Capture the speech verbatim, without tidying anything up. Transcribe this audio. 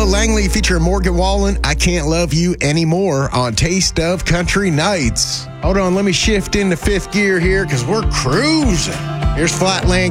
Langley featuring Morgan Wallen, I Can't Love You Anymore on Taste of Country Nights. Hold on, let me shift into fifth gear here because we're cruising. Here's Flatland